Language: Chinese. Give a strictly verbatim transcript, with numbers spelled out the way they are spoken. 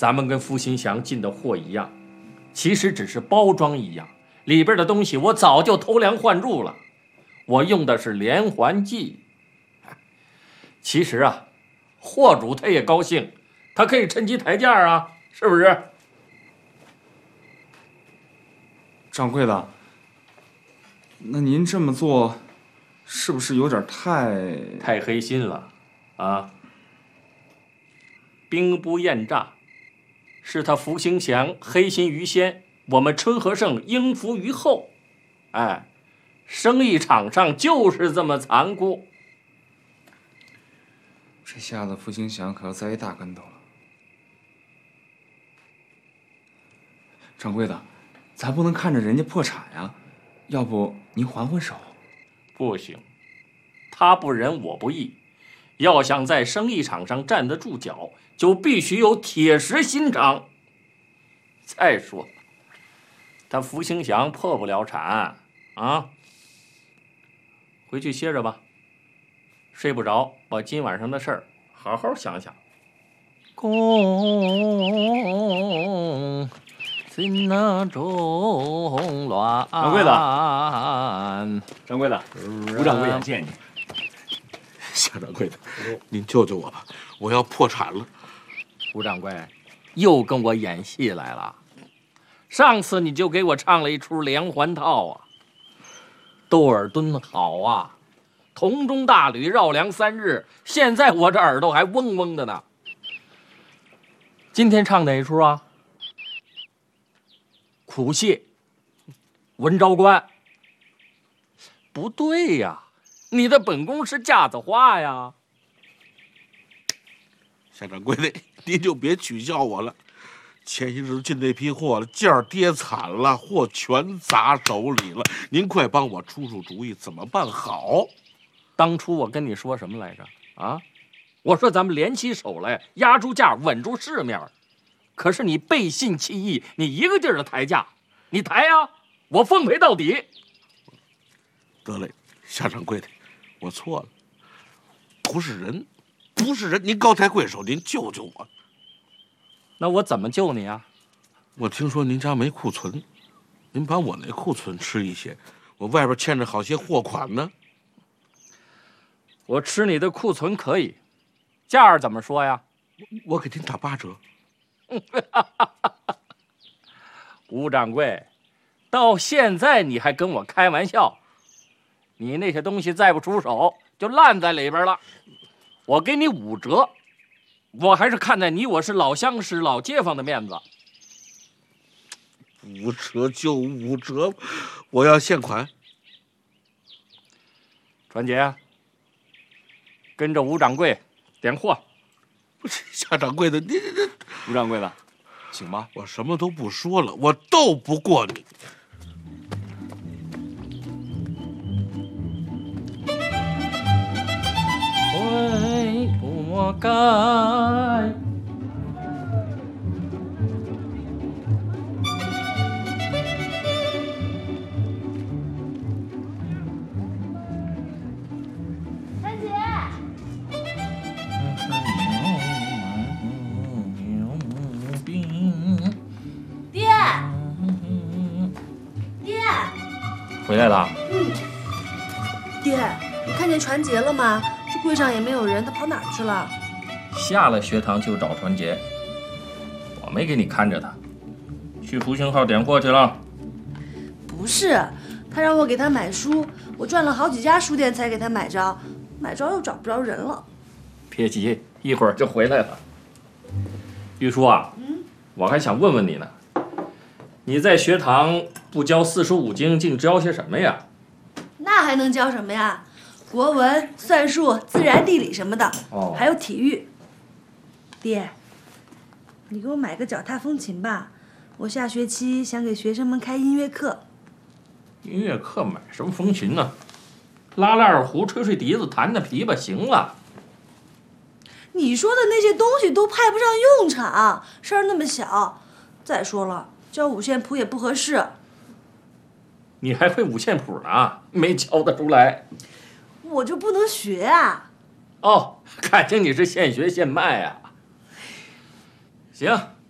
咱们跟复兴祥进的货一样，其实只是包装一样，里边的东西我早就偷梁换柱了。我用的是连环计。其实啊，货主他也高兴，他可以趁机抬价啊，是不是？ 掌柜的，那您这么做，是不是有点太…… 太黑心了啊？兵不厌诈，是他福兴祥黑心于先，我们春和盛应服于后。哎，生意场上就是这么残酷。 这下子福兴祥可要栽一大跟头了。掌柜的，咱不能看着人家破产呀，要不您还还手？ 不行，他不仁我不义，要想在生意场上站得住脚，就必须有铁石心肠。再说，他福兴祥破不了产啊。回去歇着吧，睡不着，把今晚上的事儿好好想想。公心那中乱。 掌柜的，掌柜的，吴掌柜想见你。 夏掌柜的，您救救我吧，我要破产了。 吴掌柜又跟我演戏来了。上次你就给我唱了一出连环套啊。窦尔敦好啊，铜钟大吕绕梁三日，现在我这耳朵还嗡嗡的呢。今天唱哪一出啊？苦谢文昭关。不对呀，你的本宫是架子花呀。 夏掌柜的，您就别取笑我了。前些日子进那批货了，价跌惨了，货全砸手里了。您快帮我出出主意，怎么办好？ 当初我跟你说什么来着？啊，我说咱们联起手来，压住价，稳住市面。可是你背信弃义，你一个劲儿的抬价，你抬呀，我奉陪到底。 得嘞，夏掌柜的，我错了，不是人，不是人，您高抬贵手，您救救我。 那我怎么救你啊？ 我听说您家没库存，您把我那库存吃一些，我外边欠着好些货款呢。 我吃你的库存可以，价儿怎么说呀？ 我给您打八折。 吴掌柜，到现在你还跟我开玩笑？你那些东西再不出手，就烂在里边了。我给你五折。我还是看在你我是老相识、老街坊的面子。 五折就五折，我要现款。 传杰，跟着吴掌柜点货。 夏掌柜的，你这吴掌柜的，请吧。 我什么都不说了，我斗不过你。 悔不该。 三姐，爹，爹， 回来了。 嗯，爹，你看见传杰了吗？这柜上也没有人，他跑哪儿去了？ 下了学堂就找传杰，我没给你看着他，去福星号点货去了。 不是，他让我给他买书，我转了好几家书店才给他买着，买着又找不着人了。 别急，一会儿就回来了。玉书啊， 嗯， 我还想问问你呢，你在学堂不教四书五经，净教些什么呀？ 那还能教什么呀？国文、算术、自然、地理什么的， 哦， 还有体育。爹，你给我买个脚踏风琴吧，我下学期想给学生们开音乐课。 音乐课买什么风琴呢？拉拉二胡，吹吹笛子，弹弹琵琶，行了。 你说的那些东西都派不上用场，事儿那么小。再说了，教五线谱也不合适。 你还会五线谱呢？没教得出来。 我就不能学啊？ 哦，看清你是现学现卖啊。行，